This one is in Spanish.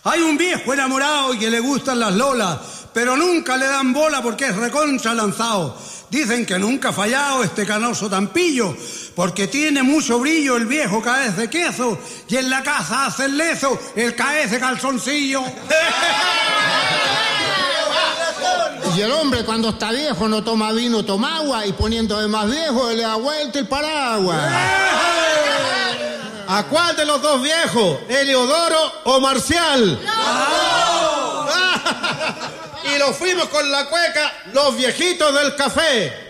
Hay un viejo enamorado y que le gustan las lolas, pero nunca le dan bola porque es recontra lanzado. Dicen que nunca ha fallado este canoso tampillo, porque tiene mucho brillo el viejo caez de queso, y en la casa hace el lezo el caez de calzoncillo. Y el hombre cuando está viejo no toma vino, toma agua, y poniendo de más viejo le da vuelta el paraguas. ¿A cuál de los dos viejos? ¿Heliodoro o Marcial? ¡No! Y lo fuimos con la cueca, los viejitos del café.